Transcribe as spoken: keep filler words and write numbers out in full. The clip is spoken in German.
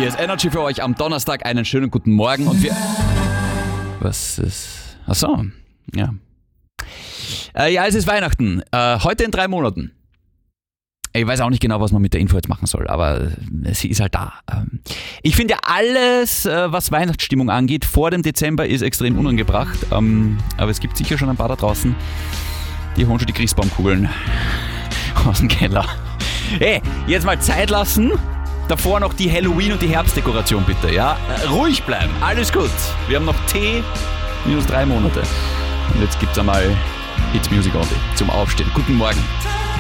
Hier ist Energy für euch am Donnerstag. Einen schönen guten Morgen und wir... Was ist... Achso, ja. Äh, ja, es ist Weihnachten. Äh, heute in drei Monaten. Ich weiß auch nicht genau, was man mit der Info jetzt machen soll, aber sie ist halt da. Ich finde ja alles, was Weihnachtsstimmung angeht, vor dem Dezember ist extrem unangebracht. Aber es gibt sicher schon ein paar da draußen, die holen schon die Christbaumkugeln aus dem Keller. Hey, jetzt mal Zeit lassen. Davor noch die Halloween- und die Herbstdekoration bitte, ja? Ruhig bleiben, alles gut. Wir haben noch T minus drei Monate. Und jetzt gibt's einmal It's Music Only zum Aufstehen. Guten Morgen.